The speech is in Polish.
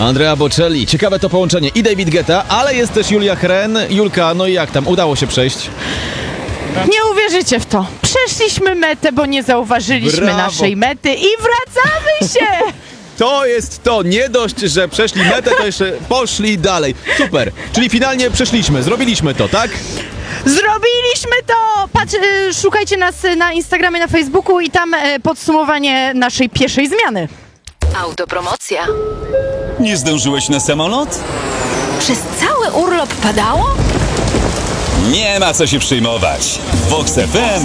Andrea Bocelli, ciekawe to połączenie. I David Guetta, ale jest też Julia Hren. Julka, no i jak tam? Udało się przejść? Nie uwierzycie w to. Przeszliśmy metę, bo nie zauważyliśmy Brawo. naszej mety i wracamy się! To jest to. Nie dość, że przeszli metę, to jeszcze poszli dalej. Super. Czyli finalnie przeszliśmy, zrobiliśmy to, tak? Zrobiliśmy to! Patrz, szukajcie nas na Instagramie, na Facebooku i tam podsumowanie naszej pierwszej zmiany. Autopromocja. Nie zdążyłeś na samolot? Przez cały urlop padało? Nie ma co się przejmować. Vox FM